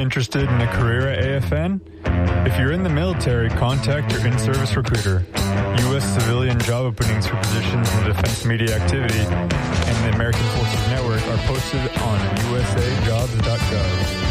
Interested in a career at AFN? If you're in the military, contact your in-service recruiter. U.S. civilian job openings for positions in defense media activity and the American Forces Network are posted on usajobs.gov.